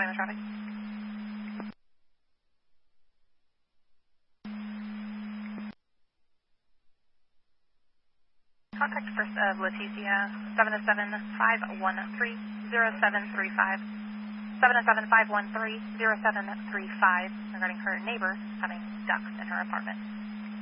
responding to traffic. Contact First of Leticia, 707-513-0735. 707-513-0735 regarding her neighbor having ducks in her apartment.